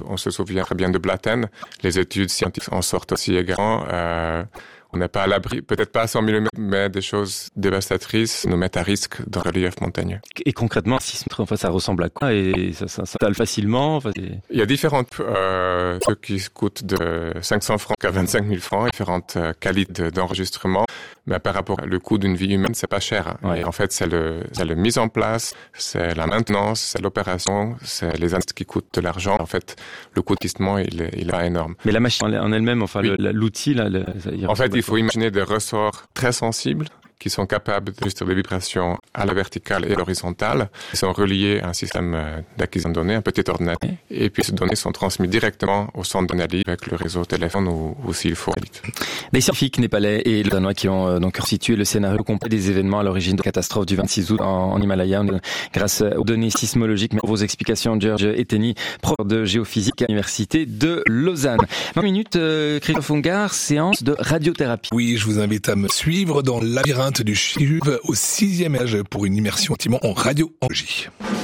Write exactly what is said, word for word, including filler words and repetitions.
On se souvient très bien de Blatten. Les études scientifiques en sortent aussi également. Euh, On n'est pas à l'abri, peut-être pas à cent millimètres, mais des choses dévastatrices nous mettent à risque dans le relief montagneux. Et concrètement, si enfin, ça ressemble à quoi et ça s'installe facilement enfin, c'est... Il y a différentes, euh, ceux qui coûtent de cinq cents francs à vingt-cinq mille francs, différentes euh, qualités d'enregistrement. Mais par rapport au coût d'une vie humaine, c'est pas cher. Ouais. Et en fait, c'est le, c'est la mise en place, c'est la maintenance, c'est l'opération, c'est les analyses qui coûtent de l'argent. En fait, le coût d'équipement, il est, il est énorme. Mais la machine en elle-même, enfin, oui. le, l'outil, là, le, ça, en fait, il faut imaginer des ressorts très sensibles qui sont capables d'enregistrer des vibrations à la verticale et à l'horizontale. Ils sont reliés à un système d'acquisition de données, un petit ordinateur. Et puis ces données sont transmises directement au centre d'analyse avec le réseau téléphone ou, ou s'il faut. Des scientifiques népalais et danois qui ont euh, donc restitué le scénario complet des événements à l'origine de la catastrophe du vingt-six août en, en Himalaya grâce aux données sismologiques. Mais vos explications, George Eteni, prof de géophysique à l'Université de Lausanne. vingt minutes, euh, Christophe Ongard, séance de radiothérapie. Oui, je vous invite à me suivre dans le labyrinthe du Chihuve au sixième étage pour une immersion intimement en radiologie.